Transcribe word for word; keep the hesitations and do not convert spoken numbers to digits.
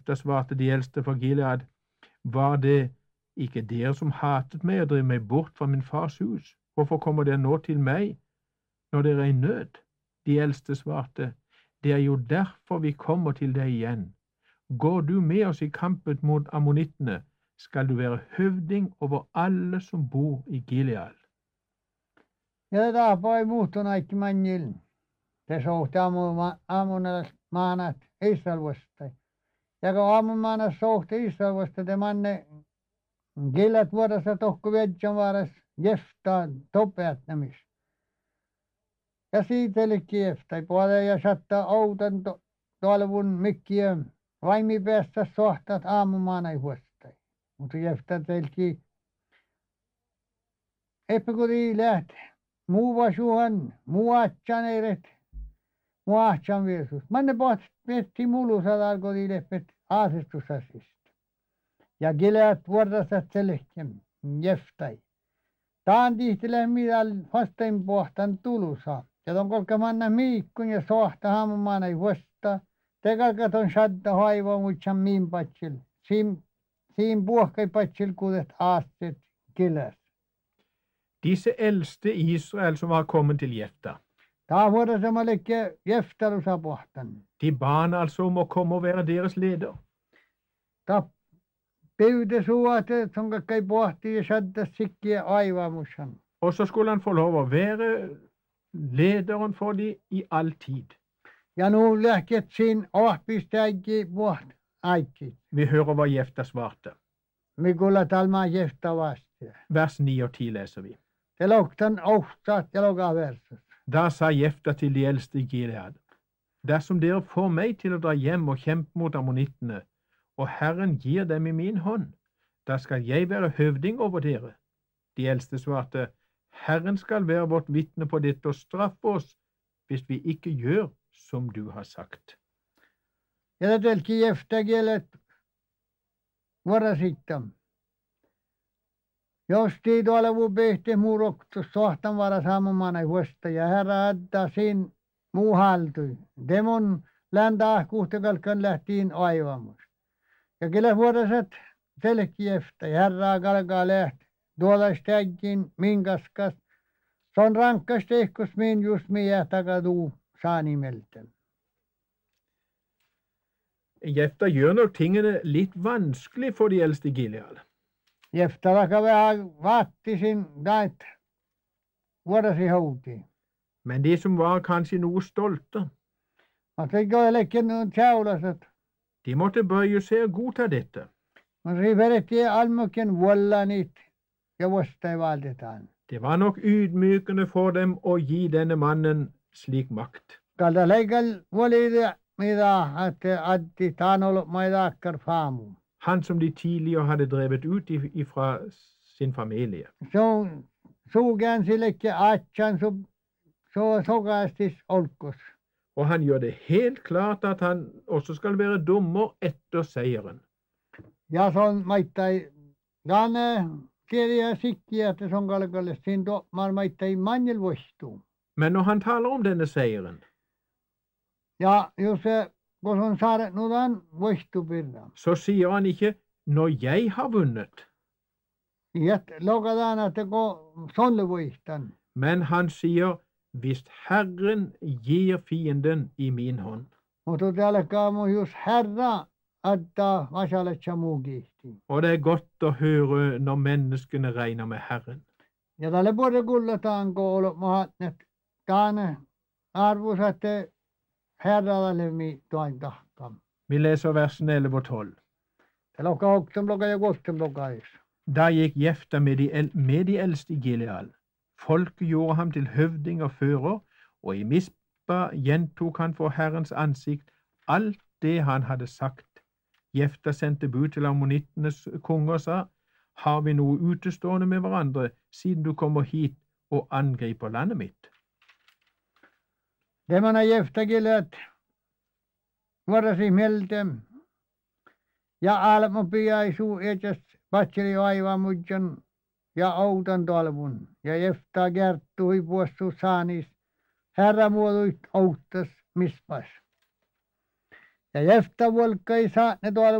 Jefta svarte de eldste for Gilead, var det ikke dere som hatet meg og drev meg bort fra min fars hus? Hvorfor kommer dere nå til meg når dere er i nød? De eldste svarte, det er jo derfor vi kommer til deg igjen. Går du med oss i kampen mot ammonittene, skal du være høvding over alle som bor i Gilead. Ja taapa ei muuttunut aikki manjil. Te souhti aamunas maanat Israel vastai. Ja kun aamumaana souhti Israel vastai, te manne Gilead vuodessa tohku vedjan vaaras Jefta topeatnamis. Ja siitä eli Jefta puolella ja saattaa outan tuolevun mikkiä vaimi päästä sohtat aamumaana ei vastai. Mutta Jefta telki eppä kun ii lähti. Muu vasuhan, muu ahtsan eret, muu ahtsan viesus. Manne pohti petti mulusat alkoi leppet aasistusasista. Ja Gilead vuodasat selehkem, Jeftai. Taan tihtilä midal vastain pohtan tulusa. Ja ton kolka manna miikkun ja sohta haamumana ei vasta. Tekalkat on shadda haiva muutsan miin patsil. Siin, siin puhkai patsil kuudet aastet Gilead. Disse eldste i Israel som var kommet til Jefta, Taa vuodessa mä lekke Jeftalusa pohtan. de ba han altså om å komme og være deres leder. Ta pyyde suote, sonka kai pohti ja shadda sikkiä aivamussan. Og så skulle han få lov å være lederen for de i all tid. Ja nu lähket siin ahpistäikki poht aikki. Vi hører hva Jefta svarte. Mikulla talmaa Jefta vastia. Vers ni og ti leser vi. Te loktan ohtat ja loka versus. Da sa Jefta til de eldste i Gilead, dersom dere får meg til å dra hjem og kjempe mot ammonittene, og Herren gir dem i min hånd, da skal jeg være høvding over dere. De eldste svarte, Herren skal være vårt vitne på dette og straffe oss, hvis vi ikke gjør som du har sagt. Ja te telki Jefta kielet vuorasittam. Jos tii tuolla vu pehti muuroktus sohtan varas aamumana vuosta ja herra adda siin muu haltui. Demon läntä kuhtekalkan lähtiin aivamus. Ja kyllä vuodesat selki Jefta ja herraa kalkaa lähti. Tuolla stägin minkaskas. Se on rankkas tehkus min just miä takaduu saa nimeltä. Jefta gjør nok tingene litt vanskelig for de eldste i Gilead. Jefta vaikka vähän vaattisin näit vuodesi houtiin. Men de som var kanskje noe stolte, Mutta ei ole kennyt seulaset. de måtte bøye seg og godta dette. Mutta siinä vedettiin almukin vuolla niitä ja vuosta ei valtetaan. Det var nok ydmykende for dem å gi denne mannen slik makt. Kalta leikal vuolida mitä että addi taan ollut maidaakkar faamu. Han som de tidligere hadde drevet ut ifra sin familie. Se on suukään sillekin aatsan su så sokaastis olkos. Og han gjør det helt klart at han også skal være dommer etter seieren. Ja se on maittai gane kirja sikkiä, että se on kalkalle siinä to mar maittai manjel voistuu. Men når han taler om denne seieren, Ja jos se kun on saada nudan voistu pirra. så sier han ikke når jeg har vunnet, Ja lokataan, että kun sonne voistan. men han sier hvis Herren gir fienden i min hånd. Mutta täällä kaamu just herra adda vasaletsa muu kiihti. Og det er godt å høre når menneskene regner med Herren. Ja tälle puolelle kullataan koulu mahatnet taane arvus, että herralla lemi toin tahkam. Vi leser versene elleve og tolv. Täällä on kauktam loka ja kuoktam lokais. Da gikk Jefta med de, el med de eldste i Gilead. Folket gjorde ham til høvding og fører, og i Mispa gjentok han for Herrens ansikt alt det han hadde sagt. Jefta sendte bud til ammonittenes konger og sa, har vi noe utestående med hverandre, siden du kommer hit og angriper landet mitt? Demana Jefta Gilead vuorasi mieltem. Ja almo piaisu etäs patseli aivan mutjan ja outan talvun. Ja Jefta kertui puossu saanis. Herra muoduit outtas mispas. Ja Jefta volkai saa ne tuolla